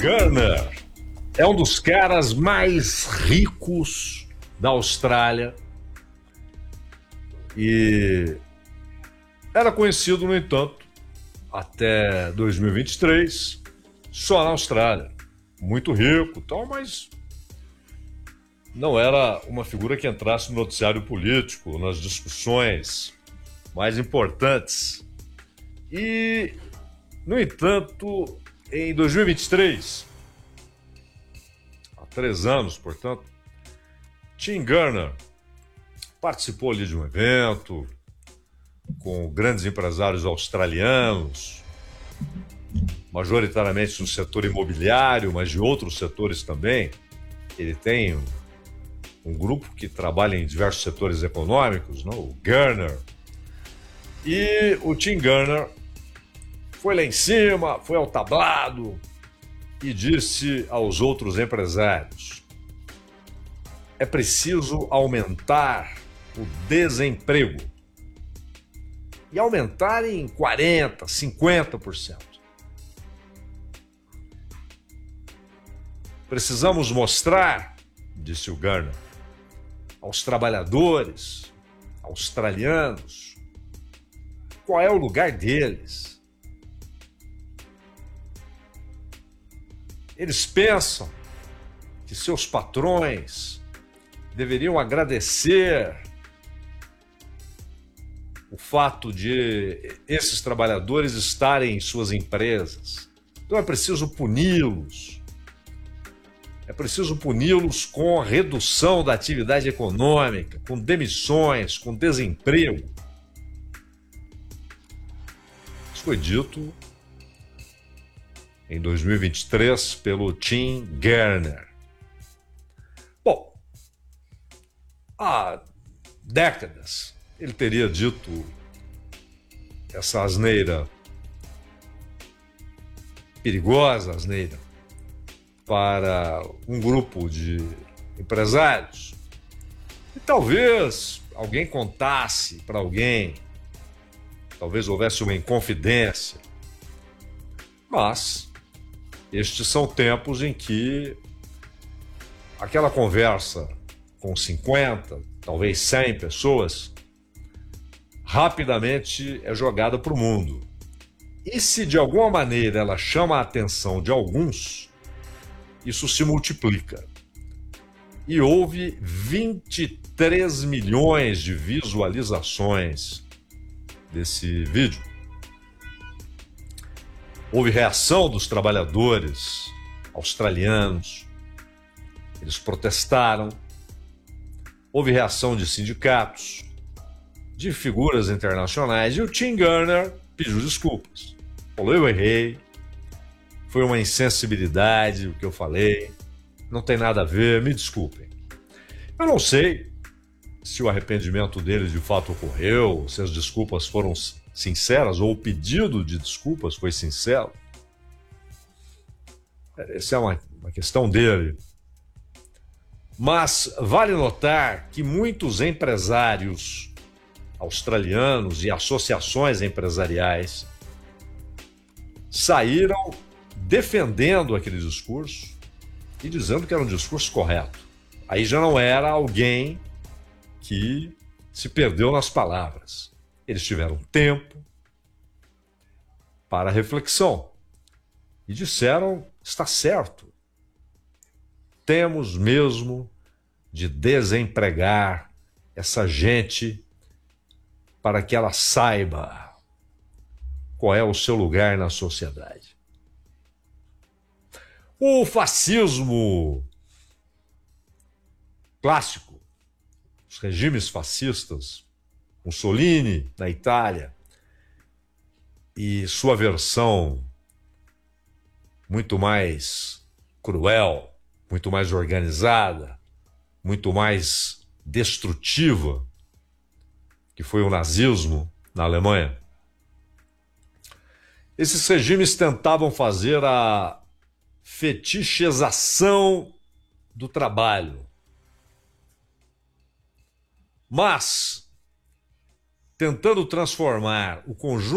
Gurner é um dos caras mais ricos da Austrália e era conhecido, no entanto, até 2023, só na Austrália. Muito rico, tal, mas não era uma figura que entrasse no noticiário político, nas discussões mais importantes. E, no entanto, em 2023, há 3 anos, portanto, Tim Gurner participou ali de um evento com grandes empresários australianos, majoritariamente no setor imobiliário, mas de outros setores também. Ele tem um grupo que trabalha em diversos setores econômicos, não? O Gurner. E o Tim Gurner foi lá em cima, foi ao tablado e disse aos outros empresários: é preciso aumentar o desemprego. E aumentar em 40%, 50%. Precisamos mostrar, disse o Gurner, aos trabalhadores australianos qual é o lugar deles. Eles pensam que seus patrões deveriam agradecer o fato de esses trabalhadores estarem em suas empresas. Então é preciso puni-los. É preciso puni-los com redução da atividade econômica, com demissões, com desemprego. Isso foi dito em 2023 pelo Tim Gurner. Bom, há décadas ele teria dito essa asneira perigosa, asneira, para um grupo de empresários. E talvez alguém contasse para alguém, talvez houvesse uma inconfidência. Mas estes são tempos em que aquela conversa com 50, talvez 100 pessoas, rapidamente é jogada para o mundo. E se de alguma maneira ela chama a atenção de alguns, isso se multiplica. E houve 23 milhões de visualizações desse vídeo. Houve reação dos trabalhadores australianos. Eles protestaram. Houve reação de sindicatos, de figuras internacionais. E o Tim Gurner pediu desculpas. Falou: eu errei. Foi uma insensibilidade o que eu falei. Não tem nada a ver, me desculpem. Eu não sei se o arrependimento dele de fato ocorreu, se as desculpas foram sinceras ou o pedido de desculpas foi sincero. Essa é uma questão dele. Mas vale notar que muitos empresários australianos e associações empresariais saíram defendendo aquele discurso e dizendo que era um discurso correto. Aí já não era alguém que se perdeu nas palavras. Eles tiveram tempo para reflexão e disseram: está certo. Temos mesmo de desempregar essa gente para que ela saiba qual é o seu lugar na sociedade. O fascismo clássico, os regimes fascistas, Mussolini na Itália e sua versão muito mais cruel, muito mais organizada, muito mais destrutiva, que foi o nazismo na Alemanha. Esses regimes tentavam fazer a fetichização do trabalho, mas tentando transformar o conjunto